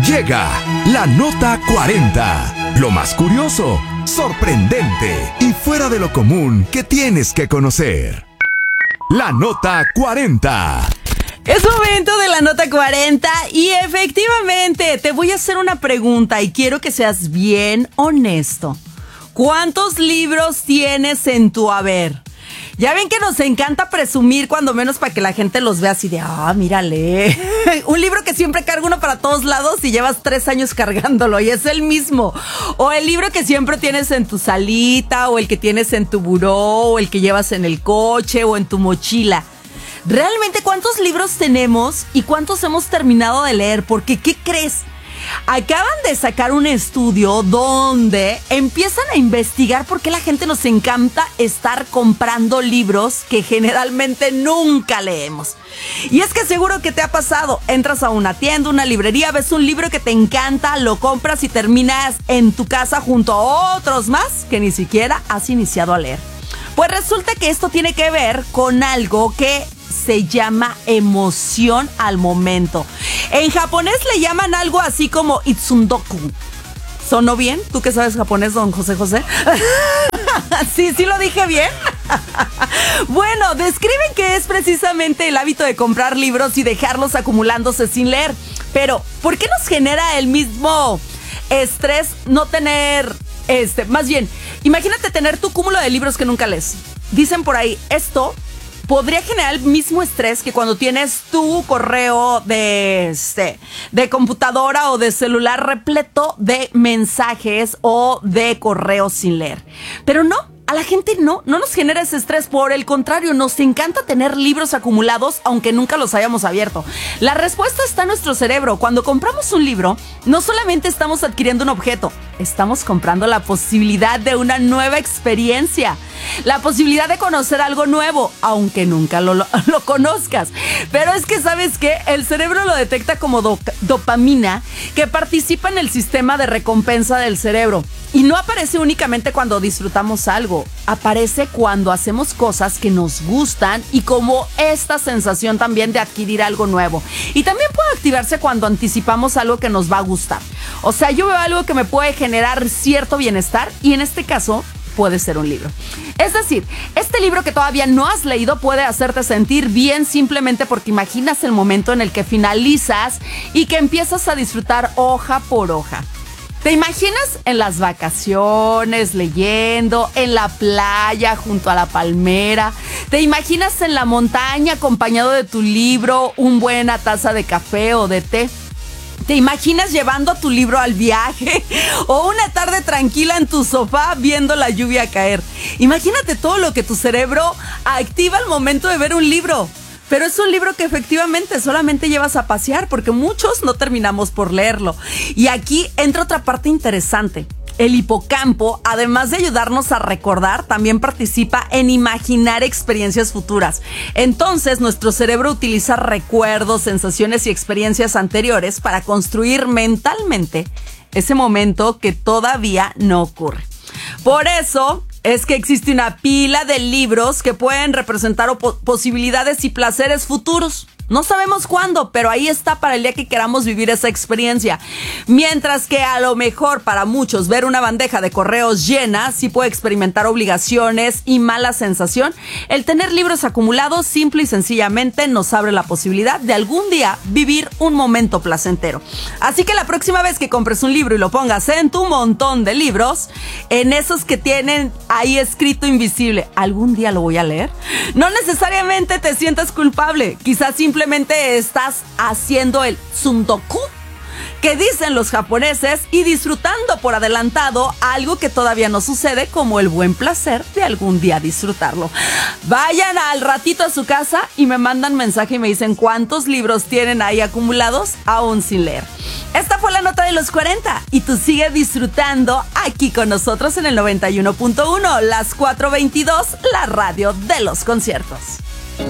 Llega la Nota 40. Lo más curioso, sorprendente y fuera de lo común que tienes que conocer. La Nota 40. Es momento de la Nota 40 y efectivamente te voy a hacer una pregunta y quiero que seas bien honesto. ¿Cuántos libros tienes en tu haber? Ya ven que nos encanta presumir cuando menos para que la gente los vea así de, mírale. Un libro que siempre carga uno para todos lados y llevas 3 años cargándolo y es el mismo. O el libro que siempre tienes en tu salita, o el que tienes en tu buró, o el que llevas en el coche o en tu mochila. ¿Realmente cuántos libros tenemos y cuántos hemos terminado de leer? Porque, ¿qué crees? Acaban de sacar un estudio donde empiezan a investigar por qué la gente nos encanta estar comprando libros que generalmente nunca leemos. Y es que seguro que te ha pasado, entras a una tienda, una librería, ves un libro que te encanta, lo compras y terminas en tu casa junto a otros más que ni siquiera has iniciado a leer. Pues resulta que esto tiene que ver con algo que se llama emoción al momento. En japonés le llaman algo así como itsundoku. ¿Sonó bien? ¿Tú que sabes japonés, don José José? ¿Sí lo dije bien? Bueno, describen que es precisamente el hábito de comprar libros y dejarlos acumulándose sin leer. Pero, ¿por qué nos genera el mismo estrés no tener... Más bien, imagínate tener tu cúmulo de libros que nunca lees. Dicen por ahí, esto podría generar el mismo estrés que cuando tienes tu correo de computadora o de celular repleto de mensajes o de correos sin leer. Pero no. A la gente no nos genera ese estrés, por el contrario, nos encanta tener libros acumulados aunque nunca los hayamos abierto. La respuesta está en nuestro cerebro. Cuando compramos un libro, no solamente estamos adquiriendo un objeto, estamos comprando la posibilidad de una nueva experiencia, la posibilidad de conocer algo nuevo, aunque nunca lo conozcas. Pero es que, ¿sabes qué? El cerebro lo detecta como dopamina, que participa en el sistema de recompensa del cerebro. Y no aparece únicamente cuando disfrutamos algo, aparece cuando hacemos cosas que nos gustan y como esta sensación también de adquirir algo nuevo. Y también puede activarse cuando anticipamos algo que nos va a gustar. O sea, yo veo algo que me puede generar cierto bienestar y en este caso puede ser un libro. Es decir, este libro que todavía no has leído puede hacerte sentir bien simplemente porque imaginas el momento en el que finalizas y que empiezas a disfrutar hoja por hoja. ¿Te imaginas en las vacaciones leyendo, en la playa junto a la palmera? ¿Te imaginas en la montaña acompañado de tu libro, una buena taza de café o de té? ¿Te imaginas llevando tu libro al viaje o una tarde tranquila en tu sofá viendo la lluvia caer? Imagínate todo lo que tu cerebro activa al momento de ver un libro. Pero es un libro que efectivamente solamente llevas a pasear porque muchos no terminamos por leerlo. Y aquí entra otra parte interesante. El hipocampo, además de ayudarnos a recordar, también participa en imaginar experiencias futuras. Entonces, nuestro cerebro utiliza recuerdos, sensaciones y experiencias anteriores para construir mentalmente ese momento que todavía no ocurre. Por eso es que existe una pila de libros que pueden representar posibilidades y placeres futuros. No sabemos cuándo, pero ahí está para el día que queramos vivir esa experiencia. Mientras que a lo mejor para muchos ver una bandeja de correos llena sí puede experimentar obligaciones y mala sensación, el tener libros acumulados simple y sencillamente nos abre la posibilidad de algún día vivir un momento placentero. Así que la próxima vez que compres un libro y lo pongas en tu montón de libros, en esos que tienen ahí escrito invisible, ¿algún día lo voy a leer?, no necesariamente te sientas culpable. Quizás simplemente estás haciendo el tsundoku que dicen los japoneses y disfrutando por adelantado algo que todavía no sucede, como el buen placer de algún día disfrutarlo. Vayan al ratito a su casa y me mandan mensaje y me dicen cuántos libros tienen ahí acumulados aún sin leer. Esta fue la Nota de los 40 y tú sigue disfrutando aquí con nosotros en el 91.1, las 4:22, la radio de los conciertos.